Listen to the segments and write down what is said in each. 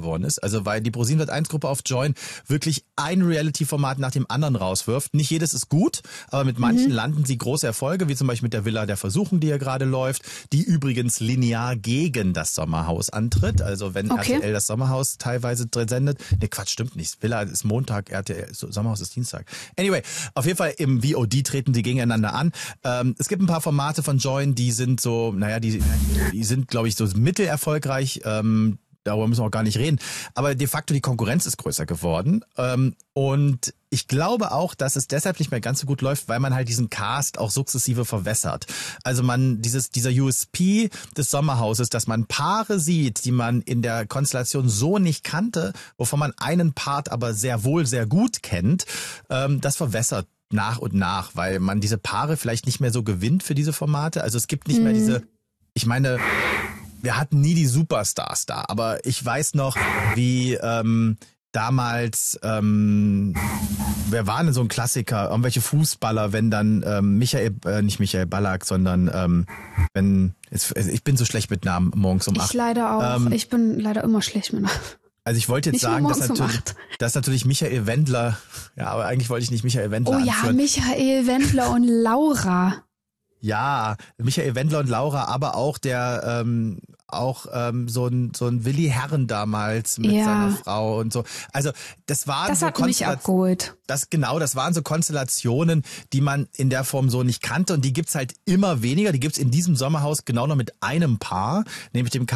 geworden ist. Also weil die ProSiebenSat.1-Gruppe auf Joyn wirklich ein Reality-Format nach dem anderen rauswirft. Nicht jedes ist gut, aber mit manchen landen sie große Erfolge, wie zum Beispiel mit der Villa der Versuchung, die ja gerade läuft, die übrigens linear gegen das Sommerhaus antritt. Also wenn RTL das Sommerhaus teilweise sendet. Nee, Quatsch, stimmt nicht. Villa ist Montag, RTL, Sommerhaus ist Dienstag. Anyway, auf jeden Fall im VOD treten die gegeneinander an. Es gibt ein paar Formate von Joyn, die sind so, die sind, glaube ich, so mittelerfolgreich. Darüber müssen wir auch gar nicht reden. Aber de facto die Konkurrenz ist größer geworden. Und ich glaube auch, dass es deshalb nicht mehr ganz so gut läuft, weil man halt diesen Cast auch sukzessive verwässert. Also dieser USP des Sommerhauses, dass man Paare sieht, die man in der Konstellation so nicht kannte, wovon man einen Part aber sehr wohl sehr gut kennt, das verwässert nach und nach, weil man diese Paare vielleicht nicht mehr so gewinnt für diese Formate. Also es gibt nicht mehr diese, ich meine, wir hatten nie die Superstars da, aber ich weiß noch, wie damals, wer war denn so ein Klassiker? Irgendwelche Fußballer, wenn dann nicht Michael Ballack, sondern ich bin so schlecht mit Namen morgens um 8. Ich leider auch. Ich bin leider immer schlecht mit Namen. Also ich wollte jetzt sagen, dass natürlich Michael Wendler, ja, aber eigentlich wollte ich nicht Michael Wendler anführen. Ja, Michael Wendler und Laura. Ja, Michael Wendler und Laura, aber auch der so ein Willi Herren damals mit seiner Frau und so. Also das waren das so hat mich abgeholt. Das waren so Konstellationen, die man in der Form so nicht kannte und die gibt's halt immer weniger. Die gibt's in diesem Sommerhaus genau noch mit einem Paar, nämlich dem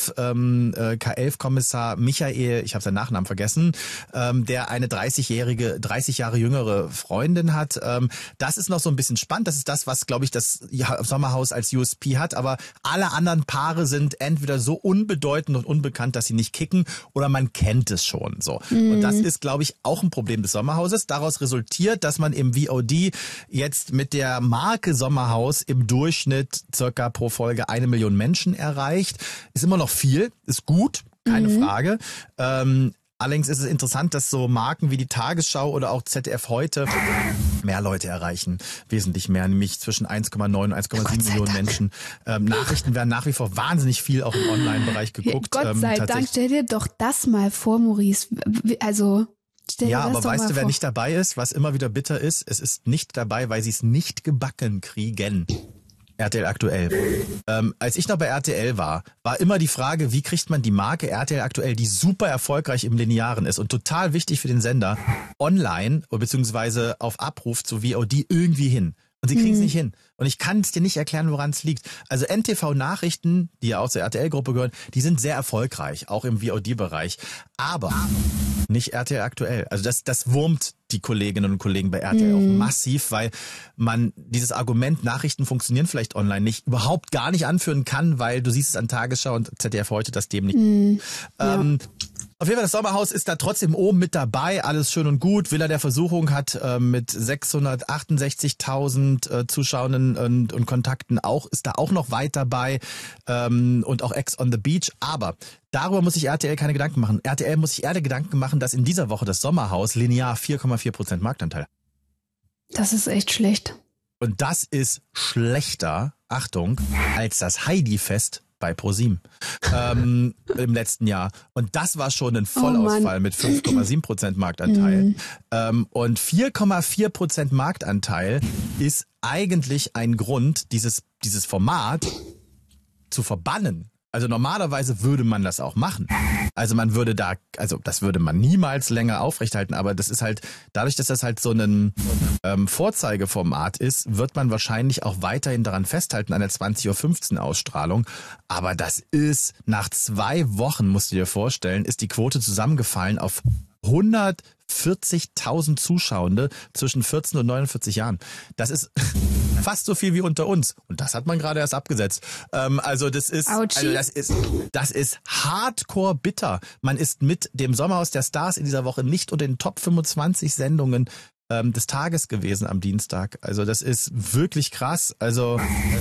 K11-Kommissar Michael, ich habe seinen Nachnamen vergessen, der eine 30 Jahre jüngere Freundin hat. Das ist noch so ein bisschen spannend. Das ist das, was, glaube ich, das Sommerhaus als USP hat. Aber alle anderen Paare sind entweder so unbedeutend und unbekannt, dass sie nicht kicken, oder man kennt es schon so. Und das ist, glaube ich, auch ein Problem des Sommerhauses. Daraus resultiert, dass man im VOD jetzt mit der Marke Sommerhaus im Durchschnitt circa pro Folge 1 Million Menschen erreicht. Ist immer noch viel, ist gut, keine Frage. Allerdings ist es interessant, dass so Marken wie die Tagesschau oder auch ZDF heute mehr Leute erreichen. Wesentlich mehr, nämlich zwischen 1,9 und 1,7 Millionen Menschen. Nachrichten werden nach wie vor wahnsinnig viel auch im Online-Bereich geguckt. Gott sei Dank, stell dir doch das mal vor, Maurice. Also stell dir das aber doch weißt mal du, wer vor. nicht dabei ist, was immer wieder bitter ist? Es ist nicht dabei, weil sie es nicht gebacken kriegen. RTL aktuell. Als ich noch bei RTL war immer die Frage, wie kriegt man die Marke RTL aktuell, die super erfolgreich im Linearen ist und total wichtig für den Sender, online beziehungsweise auf Abruf zu VOD irgendwie hin. Und sie kriegen es nicht hin. Und ich kann es dir nicht erklären, woran es liegt. Also NTV-Nachrichten, die ja auch zur RTL-Gruppe gehören, die sind sehr erfolgreich, auch im VOD-Bereich. Aber nicht RTL aktuell. Also das wurmt die Kolleginnen und Kollegen bei RTL auch massiv, weil man dieses Argument, Nachrichten funktionieren vielleicht online nicht, überhaupt gar nicht anführen kann, weil du siehst es an Tagesschau und ZDF heute, dass dem nicht. Auf jeden Fall, das Sommerhaus ist da trotzdem oben mit dabei, alles schön und gut. Villa der Versuchung hat mit 668.000 Zuschauern und Kontakten ist da auch noch weit dabei und auch Ex on the Beach. Aber darüber muss sich RTL keine Gedanken machen. RTL muss sich eher Gedanken machen, dass in dieser Woche das Sommerhaus linear 4,4% Marktanteil hat. Das ist echt schlecht. Und das ist schlechter, Achtung, als das Heidi-Fest bei ProSieben im letzten Jahr. Und das war schon ein Vollausfall mit 5,7% Marktanteil. Und 4,4% Marktanteil ist eigentlich ein Grund, dieses Format zu verbannen. Also normalerweise würde man das auch machen. Also das würde man niemals länger aufrechthalten, aber das ist halt, dadurch, dass das halt so ein Vorzeigeformat ist, wird man wahrscheinlich auch weiterhin daran festhalten an der 20:15 Uhr Ausstrahlung. Aber das ist, nach 2 Wochen, musst du dir vorstellen, ist die Quote zusammengefallen auf 140.000 Zuschauende zwischen 14 und 49 Jahren. Das ist fast so viel wie unter uns. Und das hat man gerade erst abgesetzt. Das ist hardcore bitter. Man ist mit dem Sommerhaus der Stars in dieser Woche nicht unter den Top 25 Sendungen des Tages gewesen am Dienstag. Also das ist wirklich krass. Also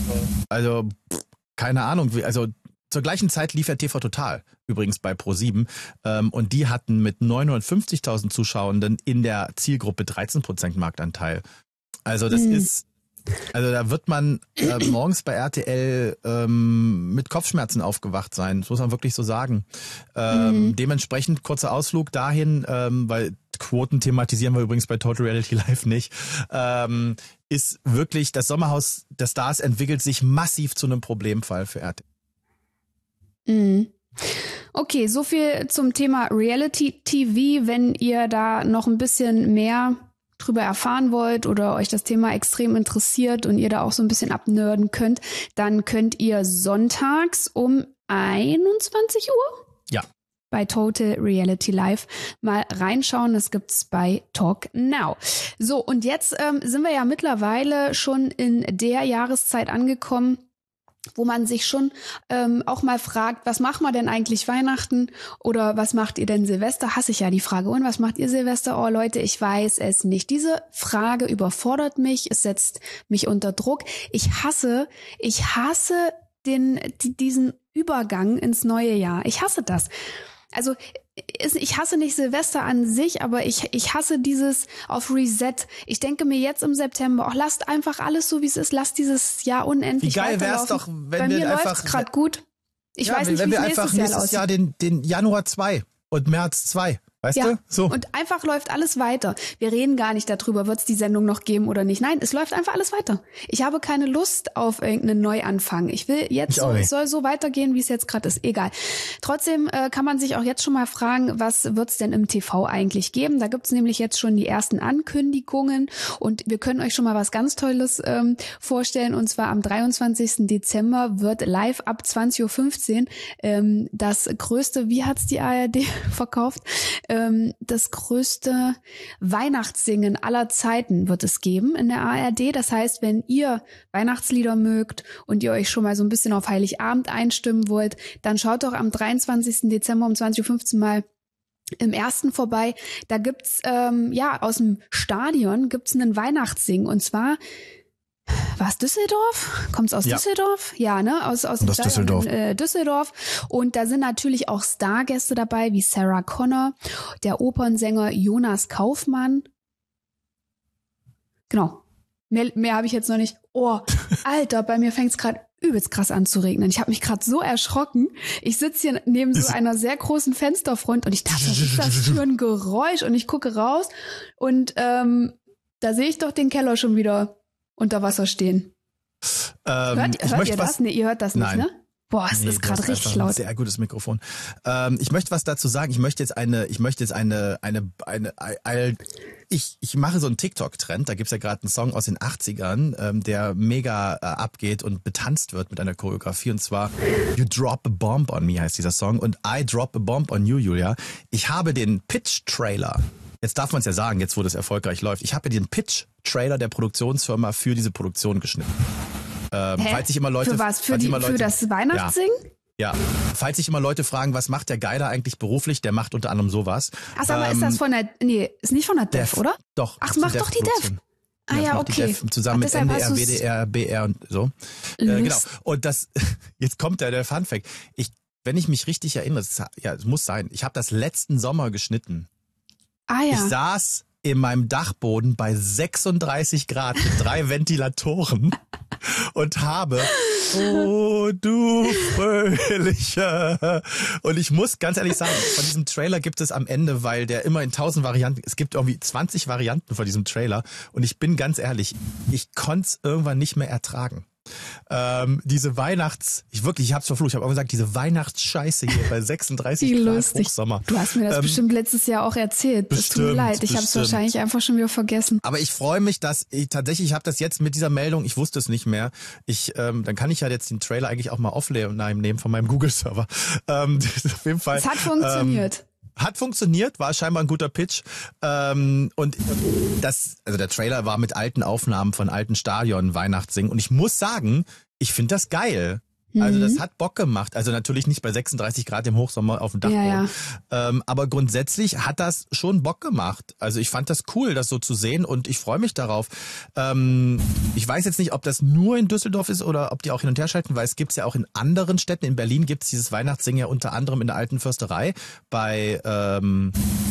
keine Ahnung. Zur gleichen Zeit lief ja TV Total, übrigens bei ProSieben, und die hatten mit 950.000 Zuschauenden in der Zielgruppe 13% Marktanteil. Also das ist Also da wird man morgens bei RTL mit Kopfschmerzen aufgewacht sein. Das muss man wirklich so sagen. Dementsprechend kurzer Ausflug dahin, weil Quoten thematisieren wir übrigens bei Total Reality Live nicht, ist wirklich, das Sommerhaus der Stars entwickelt sich massiv zu einem Problemfall für RTL. Mhm. Okay, so viel zum Thema Reality TV. Wenn ihr da noch ein bisschen mehr drüber erfahren wollt oder euch das Thema extrem interessiert und ihr da auch so ein bisschen abnörden könnt, dann könnt ihr sonntags um 21 Uhr bei Total Reality Live mal reinschauen. Das gibt's bei Talk Now. So, und jetzt sind wir ja mittlerweile schon in der Jahreszeit angekommen, wo man sich schon auch mal fragt, was machen wir denn eigentlich Weihnachten oder was macht ihr denn Silvester? Hasse ich ja die Frage. Und was macht ihr Silvester? Oh Leute, ich weiß es nicht. Diese Frage überfordert mich, es setzt mich unter Druck. Ich hasse diesen Übergang ins neue Jahr. Ich hasse das. Also ich hasse nicht Silvester an sich, aber ich hasse dieses auf Reset. Ich denke mir jetzt im September, lasst einfach alles so, wie es ist. Lasst dieses Jahr unendlich weiterlaufen. Wie geil wär's doch, wenn bei wir mir einfach... läuft's gerade gut. Ich weiß nicht, wenn wie wir es einfach nächstes Jahr den Januar 2 und März 2, weißt du? So. Und einfach läuft alles weiter. Wir reden gar nicht darüber, wird es die Sendung noch geben oder nicht. Nein, es läuft einfach alles weiter. Ich habe keine Lust auf irgendeinen Neuanfang. Ich will jetzt es soll so weitergehen, wie es jetzt gerade ist. Egal. Trotzdem kann man sich auch jetzt schon mal fragen, was wird's denn im TV eigentlich geben? Da gibt's nämlich jetzt schon die ersten Ankündigungen und wir können euch schon mal was ganz Tolles vorstellen. Und zwar am 23. Dezember wird live ab 20.15 Uhr das größte, wie hat's die ARD verkauft? Das größte Weihnachtssingen aller Zeiten wird es geben in der ARD. Das heißt, wenn ihr Weihnachtslieder mögt und ihr euch schon mal so ein bisschen auf Heiligabend einstimmen wollt, dann schaut doch am 23. Dezember um 20.15 Uhr mal im ersten vorbei. Da gibt's aus dem Stadion gibt's einen Weihnachtssingen und zwar war es Düsseldorf? Kommt's aus Düsseldorf? Ja, ne? Aus Düsseldorf. Düsseldorf. Und da sind natürlich auch Stargäste dabei, wie Sarah Connor, der Opernsänger Jonas Kaufmann. Genau. Mehr habe ich jetzt noch nicht. Oh, Alter, bei mir fängt's gerade übelst krass an zu regnen. Ich habe mich gerade so erschrocken. Ich sitze hier neben so einer sehr großen Fensterfront und ich dachte, was ist das für ein Geräusch? Und ich gucke raus und da sehe ich doch den Keller schon wieder unter Wasser stehen. Hört ihr das? Nee, ihr hört das nicht, ne? Boah, es ist gerade richtig laut. Ein sehr gutes Mikrofon. Ich möchte was dazu sagen. Ich mache so einen TikTok-Trend. Da gibt's ja gerade einen Song aus den 80ern, der mega abgeht und betanzt wird mit einer Choreografie. Und zwar You Drop a Bomb on Me heißt dieser Song. Und I Drop a Bomb on You, Julia. Ich habe den Pitch-Trailer. Jetzt darf man es ja sagen, jetzt wo das erfolgreich läuft. Ich habe den Pitch-Trailer der Produktionsfirma für diese Produktion geschnitten. Falls sich immer Leute, für was? Für das Weihnachtssingen? Ja. Falls sich immer Leute fragen, was macht der Guy da eigentlich beruflich, der macht unter anderem sowas. Ach, aber ist das ist nicht von der Def, oder? Doch. Ach, macht doch die Def. Ah ja, okay. Def, zusammen mit NDR, WDR, BR und so. Genau. Und das, jetzt kommt der Funfact. Wenn ich mich richtig erinnere, es muss sein, ich habe das letzten Sommer geschnitten. Ah ja. Ich saß in meinem Dachboden bei 36 Grad mit 3 Ventilatoren und habe, oh du Fröhliche. Und ich muss ganz ehrlich sagen, von diesem Trailer gibt es am Ende, weil der immer in 1000 Varianten, es gibt irgendwie 20 Varianten von diesem Trailer. Und ich bin ganz ehrlich, ich konnte es irgendwann nicht mehr ertragen. Diese ich hab's verflucht, ich habe auch gesagt, diese Weihnachtsscheiße hier bei 36 Grad Hochsommer. Du hast mir das bestimmt letztes Jahr auch erzählt. Es tut mir leid, ich habe es wahrscheinlich einfach schon wieder vergessen. Aber ich freue mich, dass ich habe das jetzt mit dieser Meldung, ich wusste es nicht mehr. Dann kann ich ja jetzt den Trailer eigentlich auch mal offline nehmen von meinem Google-Server. Auf jeden Fall. Es hat funktioniert. Hat funktioniert, war scheinbar ein guter Pitch. Und der Trailer war mit alten Aufnahmen von alten Stadion Weihnachtssingen. Und ich muss sagen, ich finde das geil. Also das hat Bock gemacht. Also natürlich nicht bei 36 Grad im Hochsommer auf dem Dachboden. Ja. Aber grundsätzlich hat das schon Bock gemacht. Also ich fand das cool, das so zu sehen und ich freue mich darauf. Ich weiß jetzt nicht, ob das nur in Düsseldorf ist oder ob die auch hin und her schalten, weil es gibt's ja auch in anderen Städten. In Berlin gibt's dieses Weihnachtssingen ja unter anderem in der Alten Försterei bei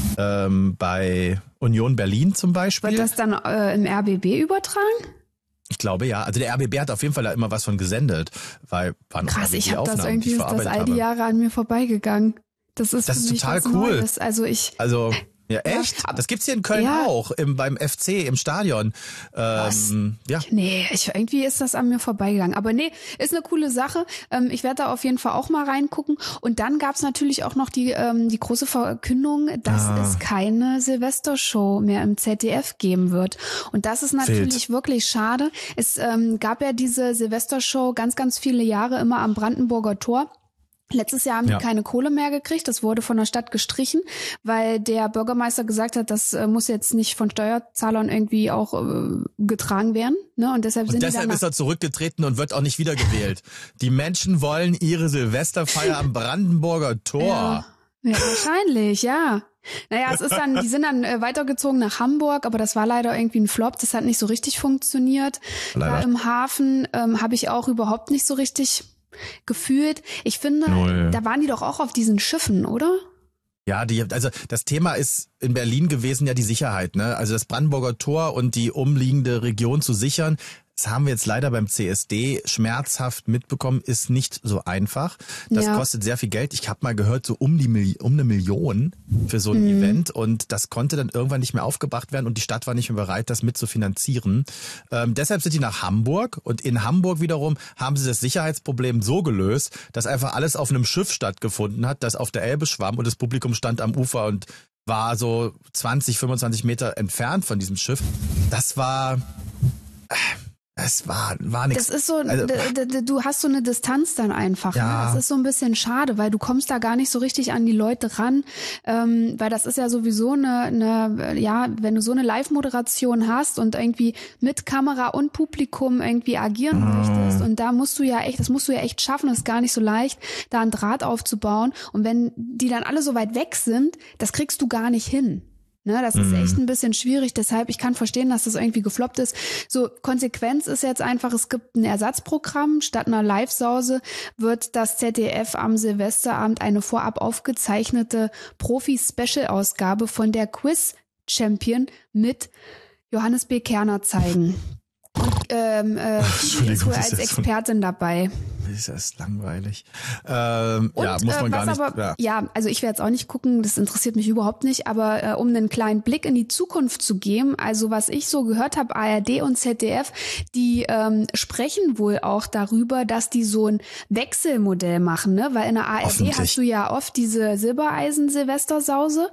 Union Berlin zum Beispiel. Wird das dann im RBB übertragen? Ich glaube ja. Also der RBB hat auf jeden Fall da immer was von gesendet. Weil waren krass, ich habe das Aufnahmen, irgendwie, ist das all die Jahre an mir vorbeigegangen. Das ist total cool. Neues. Ja, echt? Ja, das gibt's hier in Köln auch, beim FC, im Stadion. Ja. Nee, irgendwie ist das an mir vorbeigegangen. Aber nee, ist eine coole Sache. Ich werde da auf jeden Fall auch mal reingucken. Und dann gab's natürlich auch noch die große Verkündung, dass es keine Silvestershow mehr im ZDF geben wird. Und das ist natürlich wirklich schade. Es gab ja diese Silvestershow ganz, ganz viele Jahre immer am Brandenburger Tor. Letztes Jahr haben die keine Kohle mehr gekriegt, das wurde von der Stadt gestrichen, weil der Bürgermeister gesagt hat, das muss jetzt nicht von Steuerzahlern irgendwie auch getragen werden. Ne? Und deshalb ist er zurückgetreten und wird auch nicht wiedergewählt. Die Menschen wollen ihre Silvesterfeier am Brandenburger Tor. Ja, wahrscheinlich, ja. Naja, die sind dann weitergezogen nach Hamburg, aber das war leider irgendwie ein Flop, das hat nicht so richtig funktioniert. Leider. Da im Hafen habe ich auch überhaupt nicht so richtig gefühlt. Ich finde, da waren die doch auch auf diesen Schiffen, oder? Ja, also das Thema ist in Berlin gewesen ja die Sicherheit, ne? Also das Brandenburger Tor und die umliegende Region zu sichern. Das haben wir jetzt leider beim CSD schmerzhaft mitbekommen, ist nicht so einfach. Das kostet sehr viel Geld. Ich habe mal gehört, so um eine Million für so ein Event, und das konnte dann irgendwann nicht mehr aufgebracht werden und die Stadt war nicht mehr bereit, das mitzufinanzieren. Deshalb sind die nach Hamburg, und in Hamburg wiederum haben sie das Sicherheitsproblem so gelöst, dass einfach alles auf einem Schiff stattgefunden hat, das auf der Elbe schwamm und das Publikum stand am Ufer und war so 20, 25 Meter entfernt von diesem Schiff. Das war nichts. Das ist so, du hast so eine Distanz dann einfach. Ja. Ne? Das ist so ein bisschen schade, weil du kommst da gar nicht so richtig an die Leute ran, weil das ist ja sowieso wenn du so eine Live-Moderation hast und irgendwie mit Kamera und Publikum irgendwie agieren möchtest, und das musst du ja echt schaffen, das ist gar nicht so leicht, da einen Draht aufzubauen, und wenn die dann alle so weit weg sind, das kriegst du gar nicht hin. Ne, das ist echt ein bisschen schwierig, deshalb, ich kann verstehen, dass das irgendwie gefloppt ist. So, Konsequenz ist jetzt einfach, es gibt ein Ersatzprogramm. Statt einer Live-Sause wird das ZDF am Silvesterabend eine vorab aufgezeichnete Profi-Special-Ausgabe von der Quiz-Champion mit Johannes B. Kerner zeigen. Und ist wohl als Expertin dabei. Ist das langweilig. Muss man gar nicht. Aber, also ich werde jetzt auch nicht gucken, das interessiert mich überhaupt nicht, aber um einen kleinen Blick in die Zukunft zu geben, also was ich so gehört habe, ARD und ZDF, die sprechen wohl auch darüber, dass die so ein Wechselmodell machen, ne? Weil in der ARD hast du ja oft diese Silbereisen-Silvestersause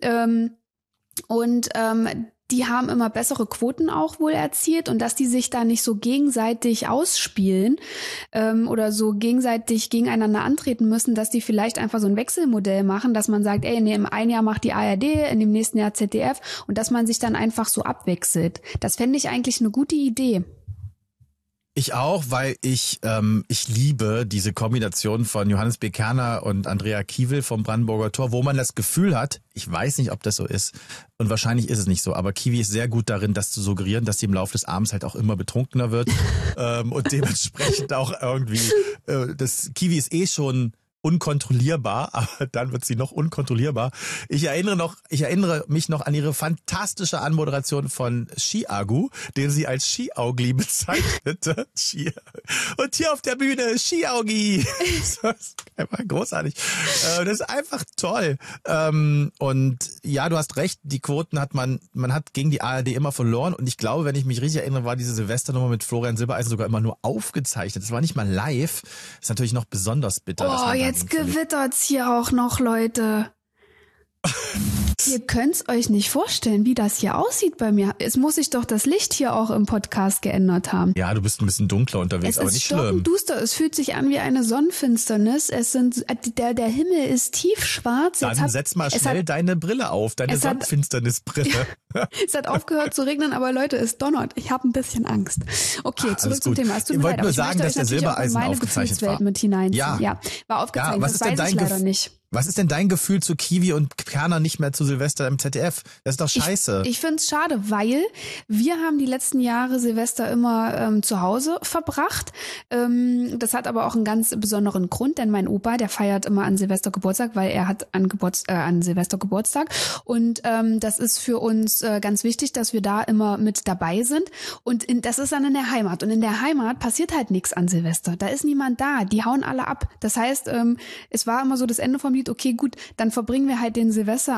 die haben immer bessere Quoten auch wohl erzielt, und dass die sich da nicht so gegenseitig ausspielen oder so gegenseitig gegeneinander antreten müssen, dass die vielleicht einfach so ein Wechselmodell machen, dass man sagt, im einen Jahr macht die ARD, in dem nächsten Jahr ZDF, und dass man sich dann einfach so abwechselt. Das fände ich eigentlich eine gute Idee. Ich auch, weil ich liebe diese Kombination von Johannes B. Kerner und Andrea Kiewel vom Brandenburger Tor, wo man das Gefühl hat, ich weiß nicht, ob das so ist, und wahrscheinlich ist es nicht so, aber Kiwi ist sehr gut darin, das zu suggerieren, dass sie im Laufe des Abends halt auch immer betrunkener wird und dementsprechend auch irgendwie, das Kiwi ist eh schon unkontrollierbar, aber dann wird sie noch unkontrollierbar. Ich erinnere mich noch an ihre fantastische Anmoderation von Ski-Agu, den sie als Ski-Augli bezeichnete. Und hier auf der Bühne Ski-Augi. Das ist einfach großartig. Das ist einfach toll. Und ja, du hast recht, die Quoten man hat gegen die ARD immer verloren, und ich glaube, wenn ich mich richtig erinnere, war diese Silvesternummer mit Florian Silbereisen sogar immer nur aufgezeichnet. Das war nicht mal live. Das ist natürlich noch besonders bitter. Jetzt gewittert's hier auch noch, Leute. Ihr könnt's euch nicht vorstellen, wie das hier aussieht bei mir. Es muss sich doch das Licht hier auch im Podcast geändert haben. Ja, du bist ein bisschen dunkler unterwegs, aber nicht schlimm. Es ist stockenduster, es fühlt sich an wie eine Sonnenfinsternis. Der Himmel ist tiefschwarz. Dann setz mal schnell deine Brille auf, deine Sonnenfinsternisbrille. Es hat aufgehört zu regnen, aber Leute, es donnert. Ich habe ein bisschen Angst. Okay, zurück zum Thema. Ich wollte nur sagen, dass der Silbereisen aufgezeichnet war. Mit hineinziehen. Ja, war aufgezeichnet, was ist das weiß ich leider nicht. Was ist denn dein Gefühl zu Kiwi und Kerner nicht mehr zu Silvester im ZDF? Das ist doch scheiße. Ich finde es schade, weil wir haben die letzten Jahre Silvester immer zu Hause verbracht. Das hat aber auch einen ganz besonderen Grund, denn mein Opa, der feiert immer an Silvester Geburtstag, weil er hat an Silvester Geburtstag. Und das ist für uns ganz wichtig, dass wir da immer mit dabei sind. Und das ist dann in der Heimat. Und in der Heimat passiert halt nichts an Silvester. Da ist niemand da. Die hauen alle ab. Das heißt, es war immer so das Ende vom Lied, okay, gut, dann verbringen wir halt den Silvester